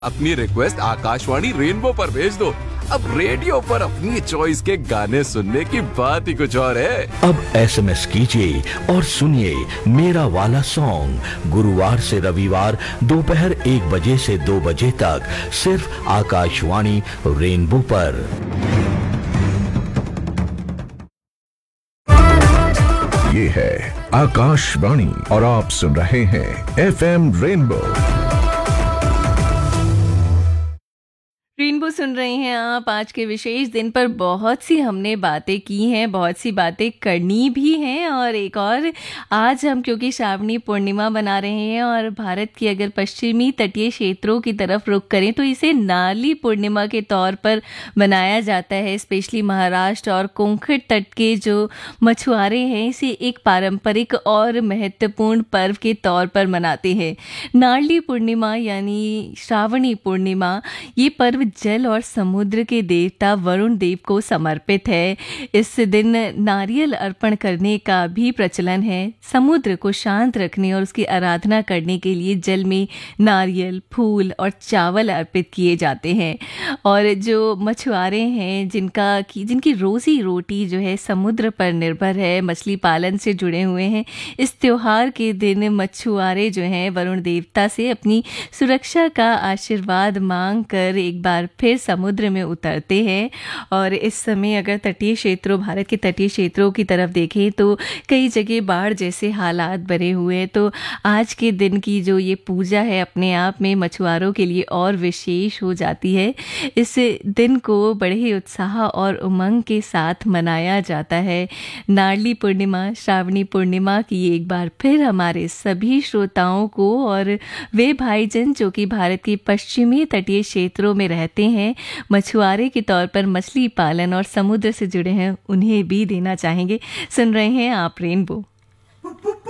अपनी request Akashvani rainbow पर भेज दो। अब रेडियो पर अपनी चॉइस के गाने सुनने की बात ही कुछ और है। अब एसएमएस कीजिए और सुनिए मेरा वाला सॉन्ग गुरुवार से रविवार दोपहर 1 बजे से 2 बजे तक सिर्फ आकाशवाणी रेनबो पर। ये है आकाशवाणी और आप सुन रहे हैं एफएम रेनबो। रेनबो सुन रहे हैं आप। आज के विशेष दिन पर बहुत सी हमने बातें की हैं, बहुत सी बातें करनी भी हैं। और एक और आज हम क्योंकि श्रावणी पूर्णिमा बना रहे हैं और भारत की अगर पश्चिमी तटीय क्षेत्रों की तरफ रुख करें तो इसे नारली पूर्णिमा के तौर पर मनाया जाता है। स्पेशली महाराष्ट्र और कोंकण तट के जो मछुआरे हैं इसे एक पारंपरिक और महत्वपूर्ण पर्व के तौर पर मनाते हैं। नारली पूर्णिमा यानी श्रावणी पूर्णिमा, ये पर्व जल और समुद्र के देवता वरुण देव को समर्पित है। इस दिन नारियल अर्पण करने का भी प्रचलन है। समुद्र को शांत रखने और उसकी आराधना करने के लिए जल में नारियल, फूल और चावल अर्पित किए जाते हैं। और जो मछुआरे हैं जिनकी रोजी रोटी जो है समुद्र पर निर्भर है, मछली पालन से जुड़े हुए हैं, इस त्योहार के दिन मछुआरे जो हैं वरुण देवता से अपनी सुरक्षा का आशीर्वाद मांग कर एक बार फिर समुद्र में उतरते हैं। और इस समय अगर भारत के तटीय क्षेत्रों की तरफ देखें तो कई जगह बाढ़ जैसे हालात बने हुए हैं। तो आज के दिन की जो ये पूजा है अपने आप में मछुआरों के लिए और विशेष हो जाती है। इस दिन को बड़े ही उत्साह और उमंग के साथ मनाया जाता है। नारली पूर्णिमा, श्रावणी पूर्णिमा की एक बार फिर हमारे सभी श्रोताओं को और वे भाईजन जो कि भारत के पश्चिमी तटीय क्षेत्रों में रहते हैं, मछुआरे के तौर पर मछली पालन और समुद्र से जुड़े हैं, उन्हें भी देना चाहेंगे। सुन रहे हैं आप रेनबो।